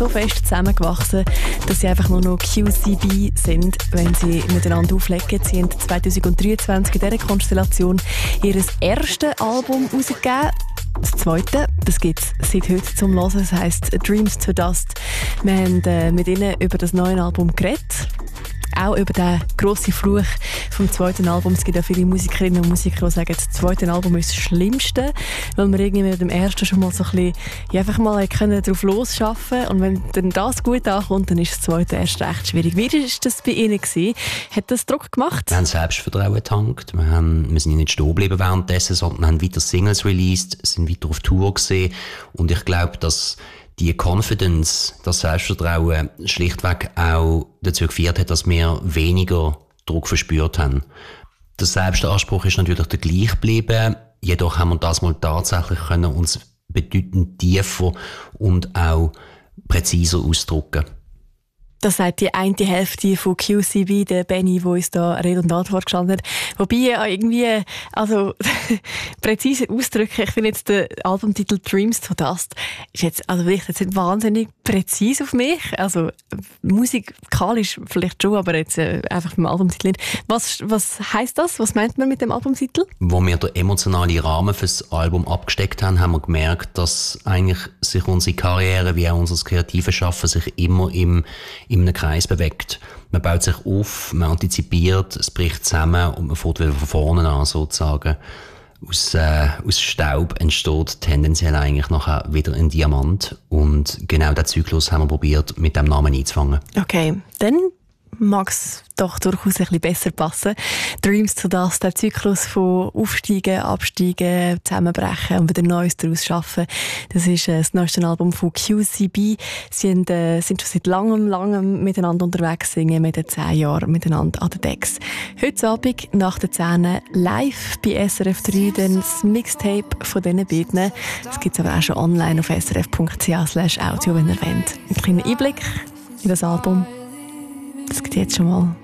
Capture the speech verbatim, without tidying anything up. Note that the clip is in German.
so fest zusammengewachsen, dass sie einfach nur noch Q C B sind, wenn sie miteinander auflegen. Sie haben zwanzig dreiundzwanzig in dieser Konstellation ihr erstes Album herausgegeben. Das zweite, das gibt es seit heute zum Hören, das heisst «Dreams to Dust». Wir haben äh, mit ihnen über das neue Album geredet. Auch über den grossen Fluch vom zweiten Album. Es gibt auch viele Musikerinnen und Musiker, die sagen, das zweite Album ist das Schlimmste, weil wir irgendwie mit dem ersten schon mal so ein bisschen, ja, einfach mal können drauf losschaffen. Und wenn dann das gut ankommt, dann ist das zweite erst recht schwierig. Wie war das bei Ihnen gewesen? Hat das Druck gemacht? Wir haben Selbstvertrauen getankt. Wir, haben, wir sind nicht stehen geblieben währenddessen, sondern haben weiter Singles released, sind weiter auf Tour gesehen. Und ich glaube, dass die Confidence, das Selbstvertrauen schlichtweg auch dazu geführt hat, dass wir weniger Druck verspürt haben. Der Selbstanspruch ist natürlich der gleich geblieben, jedoch haben wir das mal tatsächlich können uns bedeutend tiefer und auch präziser ausdrücken. Das sagt die eine Hälfte von Q C B, der Benny, der uns da Rede und Antwort gestanden hat. Wobei ja irgendwie, also präzise ausdrücken, ich finde jetzt den Albumtitel «Dreams to Dust» ist jetzt, also vielleicht jetzt nicht wahnsinnig präzise auf mich. Also musikalisch vielleicht schon, aber jetzt äh, einfach beim Albumtitel nicht. Was, was heisst das? Was meint man mit dem Albumtitel? Wo wir den emotionalen Rahmen für das Album abgesteckt haben, haben wir gemerkt, dass eigentlich sich unsere Karriere wie auch unser kreatives Schaffen sich immer im in einem Kreis bewegt. Man baut sich auf, man antizipiert, es bricht zusammen und man fängt wieder von vorne an, sozusagen. Aus, äh, aus Staub entsteht tendenziell eigentlich nachher wieder ein Diamant. Und genau diesen Zyklus haben wir probiert, mit dem Namen einzufangen. Okay, dann mag es doch durchaus ein bisschen besser passen. «Dreams to Dust», der Zyklus von Aufsteigen, Absteigen, Zusammenbrechen und wieder Neues daraus schaffen. Das ist äh, das neueste Album von Q C B. Sie sind, äh, sind schon seit langem, langem miteinander unterwegs, singen mit den zehn Jahren miteinander an den Decks. Heute Abend nach den zehn live bei S R F drei, dann das Mixtape von diesen beiden. Das gibt es aber auch schon online auf s r f punkt c h slash audio, wenn ihr wollt. Ein kleiner Einblick in das Album. Das geht jetzt schon mal.